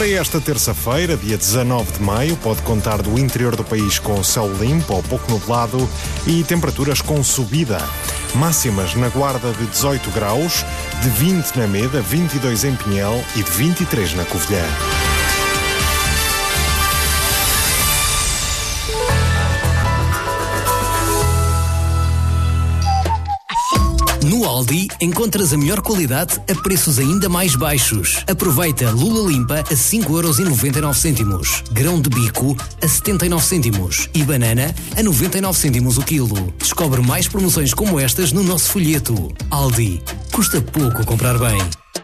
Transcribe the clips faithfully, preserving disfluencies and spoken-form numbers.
Para esta terça-feira, dia dezanove de maio, pode contar do interior do país com céu limpo ou pouco nublado e temperaturas com subida. Máximas na Guarda de dezoito graus, de vinte na Meda, vinte e dois em Pinhel e de vinte e três na Covilhã. No Aldi encontras a melhor qualidade a preços ainda mais baixos. Aproveita lula limpa a cinco euros e noventa e nove cêntimos, grão de bico a setenta e nove cêntimos e banana a noventa e nove cêntimos o quilo. Descobre mais promoções como estas no nosso folheto. Aldi. Custa pouco comprar bem.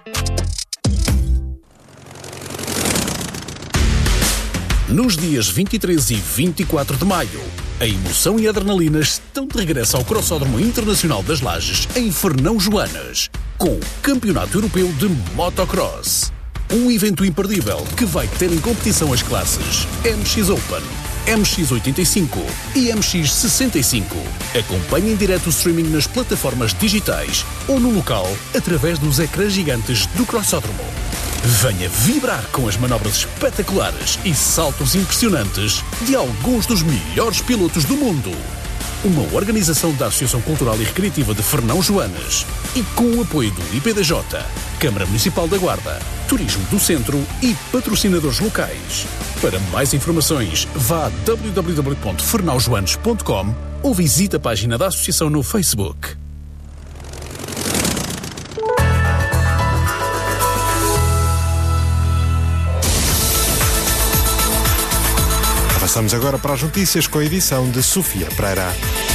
Nos dias vinte e três e vinte e quatro de maio, a emoção e a adrenalina estão de regresso ao Crossódromo Internacional das Lajes, em Fernão Joanas, com o Campeonato Europeu de Motocross. Um evento imperdível que vai ter em competição as classes M X Open, M X oitenta e cinco e M X sessenta e cinco. Acompanhe em direto o streaming nas plataformas digitais ou no local através dos ecrãs gigantes do Crossódromo. Venha vibrar com as manobras espetaculares e saltos impressionantes de alguns dos melhores pilotos do mundo. Uma organização da Associação Cultural e Recreativa de Fernão Joanas e com o apoio do I P D J, Câmara Municipal da Guarda, Turismo do Centro e patrocinadores locais. Para mais informações, vá a w w w ponto fernão joanes ponto com ou visite a página da Associação no Facebook. Passamos agora para as notícias com a edição de Sofia Pereira.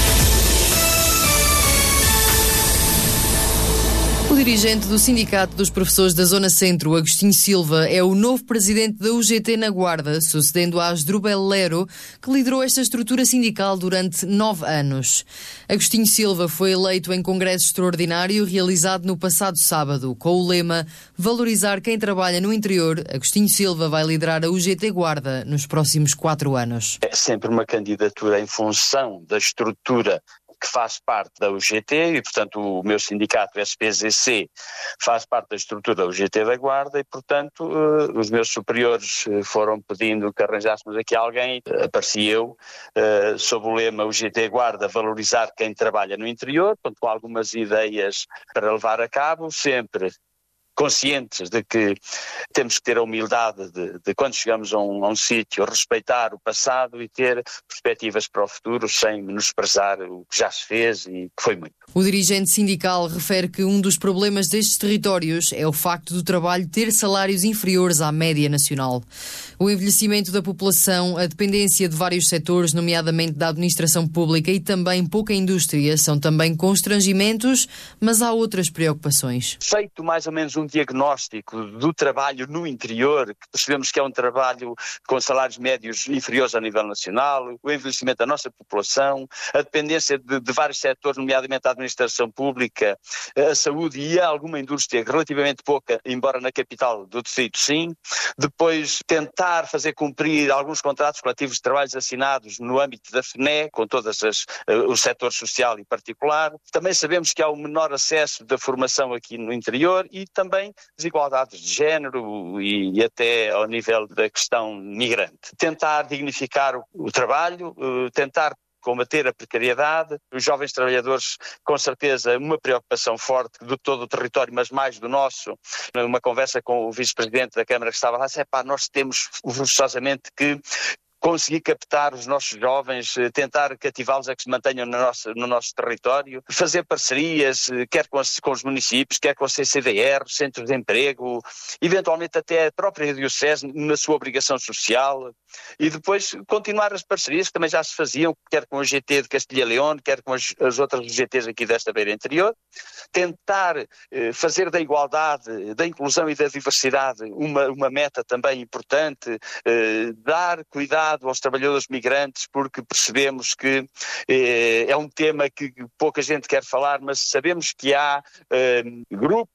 O dirigente do Sindicato dos Professores da Zona Centro, Agostinho Silva, é o novo presidente da U G T na Guarda, sucedendo a Asdrubal Lero, que liderou esta estrutura sindical durante nove anos. Agostinho Silva foi eleito em congresso extraordinário realizado no passado sábado, com o lema Valorizar quem trabalha no interior. Agostinho Silva vai liderar a U G T Guarda nos próximos quatro anos. É sempre uma candidatura em função da estrutura que faz parte da U G T e, portanto, o meu sindicato S P Z C faz parte da estrutura da U G T da Guarda e, portanto, uh, os meus superiores uh, foram pedindo que arranjássemos aqui alguém, uh, apareci eu, uh, sob o lema U G T Guarda, valorizar quem trabalha no interior, portanto, com algumas ideias para levar a cabo, sempre conscientes de que temos que ter a humildade de, de quando chegamos a um, a um sítio, respeitar o passado e ter perspectivas para o futuro sem menosprezar o que já se fez e que foi muito. O dirigente sindical refere que um dos problemas destes territórios é o facto do trabalho ter salários inferiores à média nacional. O envelhecimento da população, a dependência de vários setores, nomeadamente da administração pública e também pouca indústria, são também constrangimentos, mas há outras preocupações. Feito mais ou menos um diagnóstico do trabalho no interior, que percebemos que é um trabalho com salários médios inferiores a nível nacional, o envelhecimento da nossa população, a dependência de, de vários setores, nomeadamente a administração pública, a saúde e a alguma indústria relativamente pouca, embora na capital do distrito sim. Depois tentar fazer cumprir alguns contratos coletivos de trabalhos assinados no âmbito da F N E, com todos os setores social e particular. Também sabemos que há um menor acesso da formação aqui no interior e também desigualdades de género e, e até ao nível da questão migrante. Tentar dignificar o, o trabalho, uh, tentar combater a precariedade, os jovens trabalhadores, com certeza, uma preocupação forte de todo o território, mas mais do nosso. Numa conversa com o vice-presidente da Câmara que estava lá, disse, é pá, nós temos forçosamente que conseguir captar os nossos jovens, tentar cativá-los a que se mantenham no nosso, no nosso território, fazer parcerias, quer com, as, com os municípios, quer com a C C D R, centros de emprego, eventualmente até a própria Diocese na sua obrigação social, e depois continuar as parcerias que também já se faziam, quer com a U G T de Castilha e León, quer com as, as outras U G Ts aqui desta beira interior, tentar eh, fazer da igualdade, da inclusão e da diversidade uma, uma meta também importante, eh, dar cuidado aos trabalhadores migrantes, porque percebemos que eh, é um tema que pouca gente quer falar, mas sabemos que há eh, grupos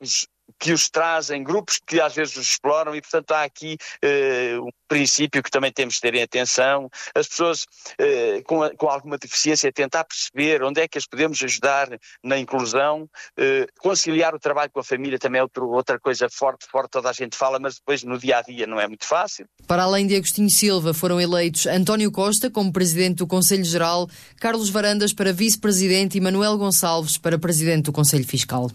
que os trazem, grupos que às vezes os exploram e, portanto, há aqui uh, um princípio que também temos de ter em atenção. As pessoas uh, com, a, com alguma deficiência tentar perceber onde é que as podemos ajudar na inclusão, uh, conciliar o trabalho com a família também é outro, outra coisa forte, forte, toda a gente fala, mas depois no dia-a-dia não é muito fácil. Para além de Agostinho Silva, foram eleitos António Costa como Presidente do Conselho Geral, Carlos Varandas para Vice-Presidente e Manuel Gonçalves para Presidente do Conselho Fiscal.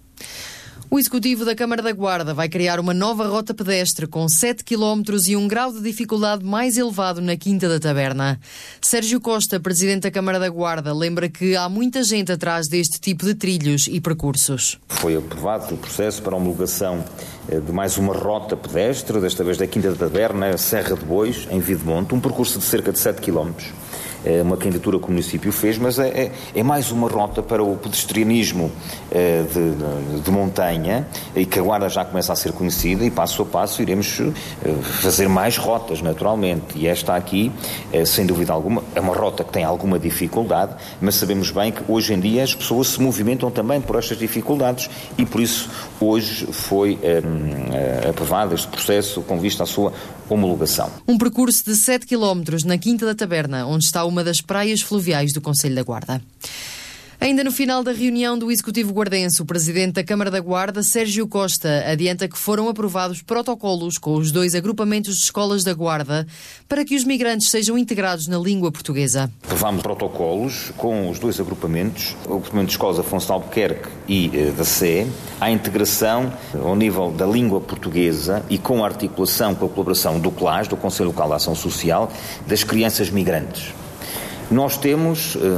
O Executivo da Câmara da Guarda vai criar uma nova rota pedestre com sete quilómetros e um grau de dificuldade mais elevado na Quinta da Taberna. Sérgio Costa, Presidente da Câmara da Guarda, lembra que há muita gente atrás deste tipo de trilhos e percursos. Foi aprovado o processo para a homologação de mais uma rota pedestre, desta vez da Quinta da Taberna, Serra de Bois, em Videmonte, um percurso de cerca de sete quilómetros. É uma candidatura que o município fez, mas é, é, é mais uma rota para o pedestrianismo é, de, de, de montanha, e que a Guarda já começa a ser conhecida, e passo a passo iremos é, fazer mais rotas, naturalmente. E esta aqui, é, sem dúvida alguma, é uma rota que tem alguma dificuldade, mas sabemos bem que hoje em dia as pessoas se movimentam também por estas dificuldades, e por isso hoje foi é, é, aprovado este processo com vista à sua homologação. Um percurso de sete quilómetros na Quinta da Taberna, onde está uma das praias fluviais do Conselho da Guarda. Ainda no final da reunião do Executivo Guardense, o Presidente da Câmara da Guarda, Sérgio Costa, adianta que foram aprovados protocolos com os dois agrupamentos de escolas da Guarda para que os migrantes sejam integrados na língua portuguesa. Aprovámos protocolos com os dois agrupamentos, o agrupamento de escolas Afonso de Albuquerque e eh, da C E, à integração ao nível da língua portuguesa e com a articulação com a colaboração do C L A S, do Conselho Local de Ação Social, das crianças migrantes. Nós temos eh,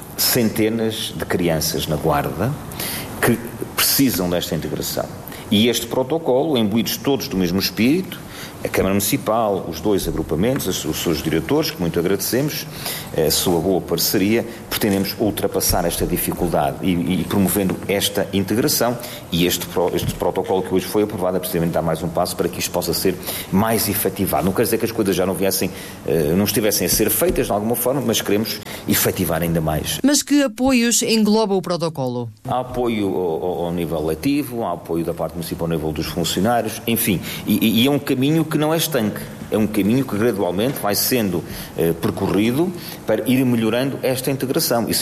centenas de crianças na Guarda que precisam desta integração. E este protocolo, imbuídos todos do mesmo espírito, a Câmara Municipal, os dois agrupamentos, os seus diretores, que muito agradecemos, a sua boa parceria, pretendemos ultrapassar esta dificuldade e, e promovendo esta integração, e este, este protocolo que hoje foi aprovado é precisamente dar mais um passo para que isto possa ser mais efetivado. Não quer dizer que as coisas já não viessem, não estivessem a ser feitas de alguma forma, mas queremos efetivar ainda mais. Mas que apoios engloba o protocolo? Há apoio ao, ao nível letivo, há apoio da parte municipal ao nível dos funcionários, enfim, e, e é um caminho que não é estanque, é um caminho que gradualmente vai sendo eh, percorrido para ir melhorando esta integração. E